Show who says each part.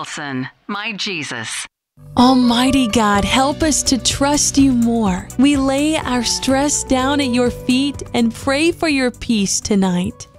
Speaker 1: Wilson, my Jesus.
Speaker 2: Almighty God, help us to trust you more. We lay our stress down at your feet and pray for your peace tonight.